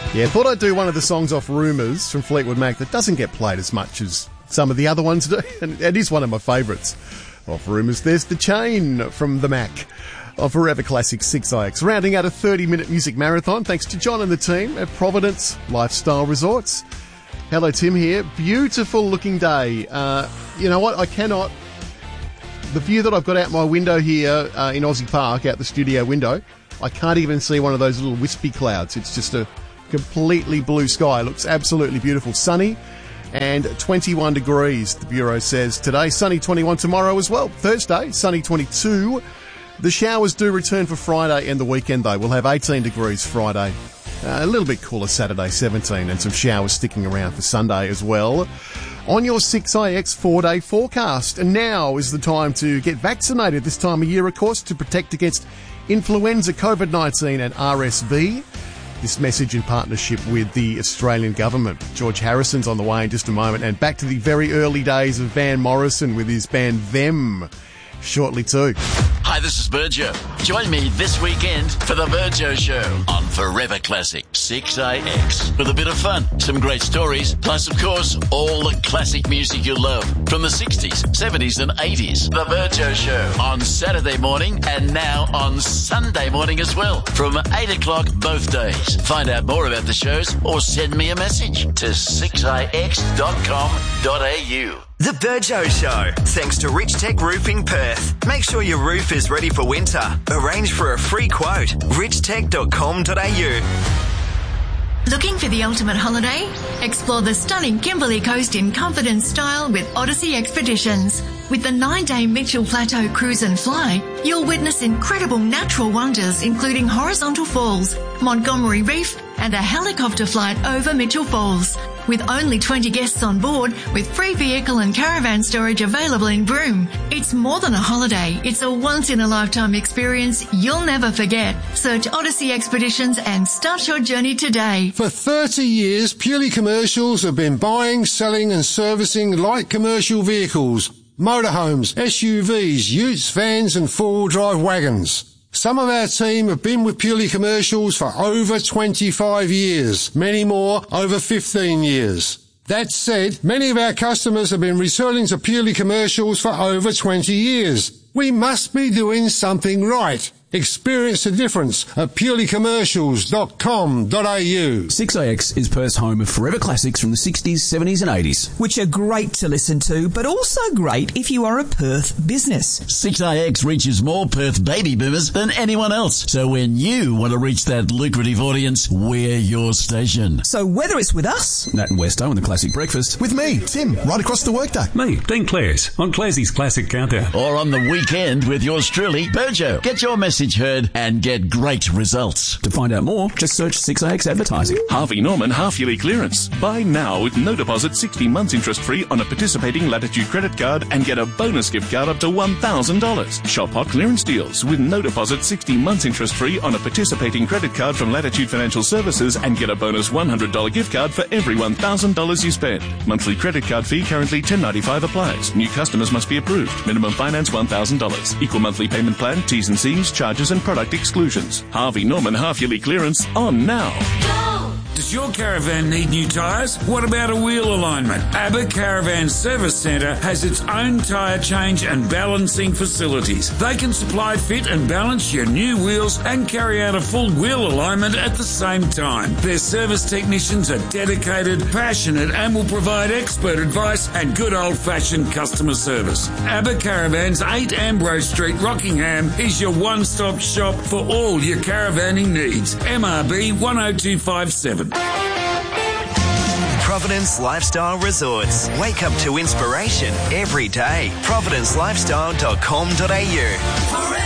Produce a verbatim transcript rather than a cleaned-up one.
Yeah, thought I'd do one of the songs off Rumours from Fleetwood Mac that doesn't get played as much as some of the other ones do, and it is one of my favourites off Rumours. There's The Chain from the Mac of Forever Classic six I X, rounding out a thirty-minute music marathon thanks to John and the team at Providence Lifestyle Resorts. Hello, Tim here. Beautiful looking day. Uh, you know what? I cannot... The view that I've got out my window here uh, in Aussie Park, out the studio window, I can't even see one of those little wispy clouds. It's just a completely blue sky. It looks absolutely beautiful. Sunny and twenty-one degrees, the Bureau says today. Sunny twenty-one tomorrow as well. Thursday, sunny twenty-two. The showers do return for Friday and the weekend, though. We'll have eighteen degrees Friday. Uh, a little bit cooler Saturday, seventeen, and some showers sticking around for Sunday as well. On your six I X four-day forecast. And now is the time to get vaccinated this time of year, of course, to protect against influenza, COVID nineteen and R S V. This message in partnership with the Australian government. George Harrison's on the way in just a moment. And back to the very early days of Van Morrison with his band Them shortly too. Hi, this is Virgio. Join me this weekend for the Virgio Show on Forever Classic six I X. With a bit of fun, some great stories, plus, of course, all the classic music you love from the sixties, seventies and eighties. The Virgio Show on Saturday morning and now on Sunday morning as well from eight o'clock both days. Find out more about the shows or send me a message to six I X dot com dot a u. The Virgio Show, thanks to Rich Tech Roofing Perth. Make sure your roof is ready for winter. Arrange for a free quote. rich tech dot com dot a u. Looking for the ultimate holiday? Explore the stunning Kimberley Coast in comfort and style with Odyssey Expeditions. With the nine-day Mitchell Plateau Cruise and Fly, you'll witness incredible natural wonders including horizontal falls, Montgomery Reef, and a helicopter flight over Mitchell Falls. With only twenty guests on board, with free vehicle and caravan storage available in Broome. It's more than a holiday. It's a once-in-a-lifetime experience you'll never forget. Search Odyssey Expeditions and start your journey today. For thirty years, Purely Commercials have been buying, selling and servicing light commercial vehicles, motorhomes, S U Vs, utes, vans and four-wheel drive wagons. Some of our team have been with Purely Commercials for over twenty-five years, many more over fifteen years. That said, many of our customers have been returning to Purely Commercials for over twenty years. We must be doing something right. Experience the difference at purely commercials dot com dot a u. six I X is Perth's home of forever classics from the sixties, seventies and eighties. Which are great to listen to, but also great if you are a Perth business. six I X reaches more Perth baby boomers than anyone else. So when you want to reach that lucrative audience, we're your station. So whether it's with us, Nat and Westo and the Classic Breakfast, with me, Tim, right across the workday. Me, Dean Clares, on Clarsey's Classic Countdown. Or on the weekend with yours truly, Virgio. Get your message heard and get great results. To find out more, just search six I X Advertising. Harvey Norman half-yearly clearance. Buy now with no deposit, sixty months interest-free on a participating Latitude credit card and get a bonus gift card up to one thousand dollars. Shop hot clearance deals with no deposit, sixty months interest-free on a participating credit card from Latitude Financial Services and get a bonus one hundred dollars gift card for every one thousand dollars you spend. Monthly credit card fee currently ten ninety-five applies. New customers must be approved. Minimum finance one thousand dollars. Equal monthly payment plan, T's and C's, charges and product exclusions. Harvey Norman half-yearly clearance on now. Go! Does your caravan need new tyres? What about a wheel alignment? ABBA Caravan Service Centre has its own tyre change and balancing facilities. They can supply, fit and balance your new wheels and carry out a full wheel alignment at the same time. Their service technicians are dedicated, passionate and will provide expert advice and good old-fashioned customer service. ABBA Caravans, eight Ambrose Street, Rockingham is your one-stop shop for all your caravanning needs. M R B one oh two five seven. Providence Lifestyle Resorts. Wake up to inspiration every day. providence lifestyle dot com dot a u.